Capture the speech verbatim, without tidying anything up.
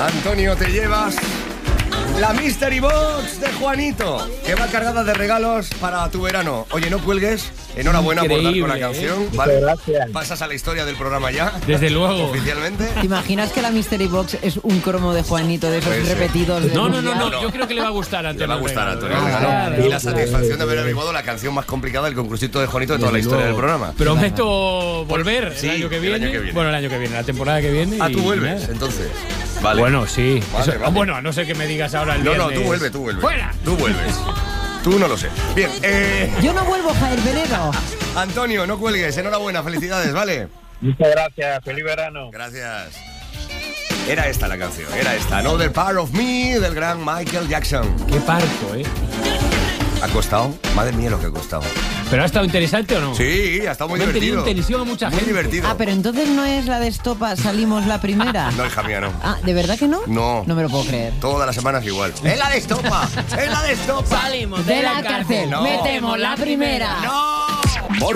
Antonio, te llevas la Mystery Box de Juanito, que va cargada de regalos para tu verano. Oye, no cuelgues. Enhorabuena por dar con la canción. ¿eh? Vale. Gracias. Pasas a la historia del programa ya. Desde luego. Oficialmente. ¿Te imaginas que la Mystery Box es un cromo de Juanito de esos Puede ser. repetidos? De No, no, no, mundial? no, yo creo que le va a Antonio. Le Le va a gustar a Antonio. Ah, claro. claro. Y la satisfacción de haber averiguado la canción más complicada del concursito de Juanito de toda la historia del programa. Prometo volver Sí, el año que el viene. año que viene. Bueno, el año que viene, la temporada que viene. Ah, y tú vuelves, nada. entonces. Vale. Bueno, sí. Vale, Eso- vale. Bueno, a no ser que me digas ahora el No, no, viernes. tú vuelves, tú vuelves. ¡Fuera! Tú vuelves. Tú no lo sé. Bien, eh, Yo no vuelvo, Jair Venero. Antonio, no cuelgues. Enhorabuena, felicidades, ¿vale? Muchas gracias. Feliz verano. Gracias. Era esta la canción, era esta. Another Part of Me, del gran Michael Jackson. Qué parco, ¿eh? ¿Ha costado? Madre mía lo que ha costado. ¿Pero ha estado interesante o no? Sí, ha estado muy Me han divertido. tenido en tensión a mucha Muy gente. divertido. Ah, pero entonces no es la de Estopa, salimos la primera. No, hija mía, no. Ah, ¿de verdad que no? No. No me lo puedo creer. Todas las semanas igual. ¡Es la de estopa! ¡Es la de estopa! Salimos De la cárcel, No. metemos la primera. ¡No! Por